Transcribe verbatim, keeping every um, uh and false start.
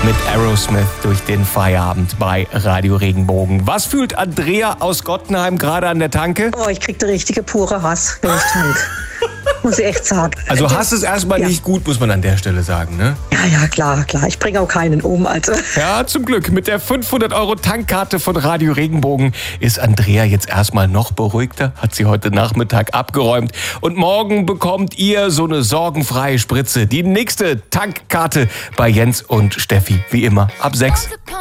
mit Aerosmith durch den Feierabend bei Radio Regenbogen. Was fühlt Andrea aus Gottenheim gerade an der Tanke? Oh, ich krieg den richtige pure Hass, wenn ich tank. Muss ich echt sagen. Also Hass ist erstmal ja. nicht gut, muss man an der Stelle sagen, ne? Ja, ja, klar, klar. Ich bringe auch keinen um, also. Ja, zum Glück. Mit der fünfhundert Euro Tankkarte von Radio Regenbogen ist Andrea jetzt erstmal noch beruhigter. Hat sie heute Nachmittag abgeräumt. Und morgen bekommt ihr so eine sorgenfreie Spritze. Die nächste Tankkarte bei Jens und Steffi. Wie immer ab sechs.